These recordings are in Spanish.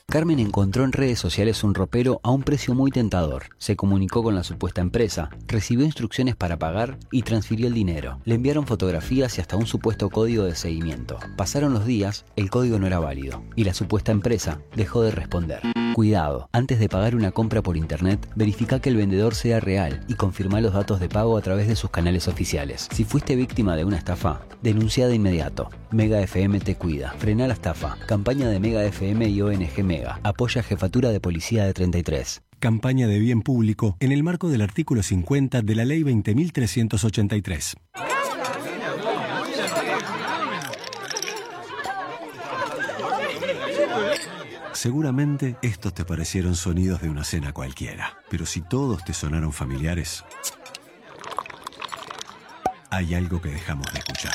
Carmen encontró en redes sociales un ropero a un precio muy tentador. Se comunicó con la supuesta empresa, recibió instrucciones para pagar y transfirió el dinero. Le enviaron fotografías y hasta un supuesto código de seguimiento. Pasaron los días, el código no era válido y la supuesta empresa dejó de responder. Cuidado, antes de pagar una compra por internet, verifica que el vendedor sea real y confirma los datos de pago a través de sus canales oficiales. Si fuiste víctima de una estafa, denuncia de inmediato. Mega FM te cuida. Frena la estafa. Campaña de Mega FM y ONG Mega. Apoya Jefatura de Policía de 33. Campaña de bien público en el marco del artículo 50 de la Ley 20.383. Seguramente estos te parecieron sonidos de una cena cualquiera, pero si todos te sonaron familiares, hay algo que dejamos de escuchar.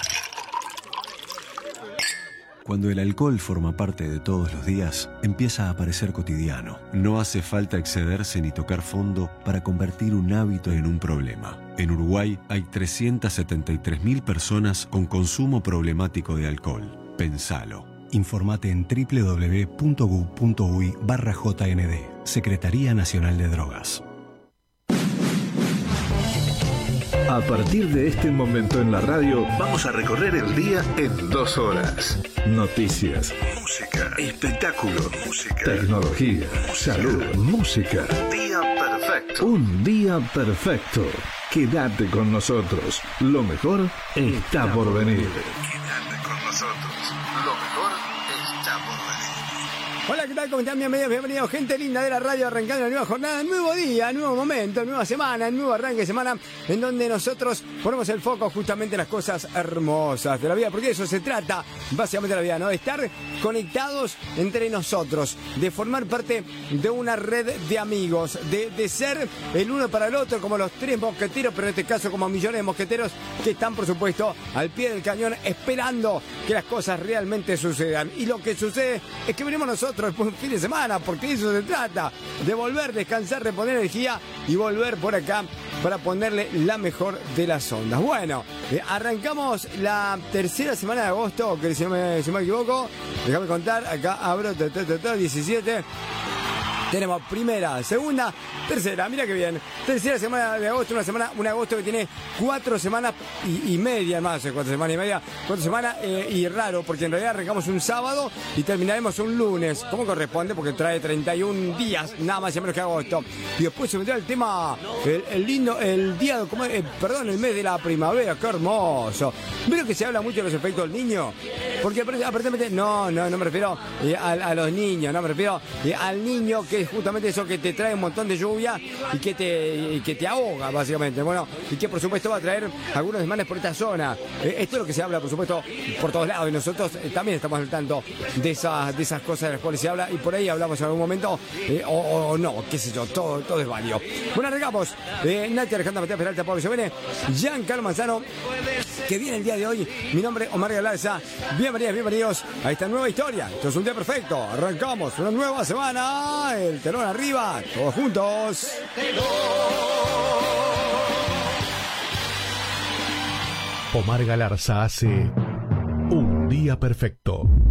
Cuando el alcohol forma parte de todos los días, empieza a parecer cotidiano. No hace falta excederse ni tocar fondo para convertir un hábito en un problema. En Uruguay hay 373.000 personas con consumo problemático de alcohol. Pensalo. Informate en www.gu.uy/JND. Secretaría Nacional de Drogas. A partir de este momento en la radio, vamos a recorrer el día en 2 horas. Noticias, música, espectáculo, música, tecnología, salud, música. Día perfecto. Un día perfecto. Quédate con nosotros. Lo mejor está por venir. Quédate con nosotros. Lo mejor está por venir. Hola, ¿qué tal? ¿Cómo están? Bienvenidos, gente linda de la radio, arrancando la nueva jornada, nuevo día, nuevo momento, nueva semana, nuevo arranque de semana, en donde nosotros ponemos el foco justamente en las cosas hermosas de la vida, porque de eso se trata, básicamente la vida, ¿no? De estar conectados entre nosotros, de formar parte de una red de amigos, de ser el uno para el otro, como los 3 mosqueteros, pero en este caso como millones de mosqueteros que están, por supuesto, al pie del cañón, esperando que las cosas realmente sucedan. Y lo que sucede es que venimos nosotros después de un fin de semana, porque de eso se trata, de volver, descansar, reponer energía y volver por acá para ponerle la mejor de las ondas. Bueno, arrancamos la tercera semana de agosto, que si no me equivoco, déjame contar, acá abro 17. Tenemos primera, segunda, tercera, mira qué bien. Tercera semana de agosto, un agosto que tiene 4 semanas y media más, 4 semanas y media, 4 semanas y raro, porque en realidad arrancamos un sábado y terminaremos un lunes, como corresponde, porque trae 31 días, nada más y menos que agosto. Y después se vendrá el tema, el lindo, el día, el mes de la primavera, qué hermoso. ¿Vieron que se habla mucho de los efectos del niño? Porque aparentemente, no me refiero a los niños, no me refiero al niño que es justamente eso que te trae un montón de lluvia y que te ahoga, básicamente. Bueno, y que por supuesto va a traer algunos desmanes por esta zona. Esto es lo que se habla, por supuesto, por todos lados. Y nosotros también estamos al tanto de esas cosas de las cuales se habla. Y por ahí hablamos en algún momento, o no, qué sé yo, todo es válido. Bueno, arrancamos. Nati Alejandra Matías Peralta, Pablo Giovene, Giancarlo Manzano, que viene el día de hoy. Mi nombre es Omar Galarza. Bienvenidos a esta nueva historia. Esto es un día perfecto. Arrancamos una nueva semana. El telón arriba, todos juntos. Omar Galarza hace Un Día Perfecto.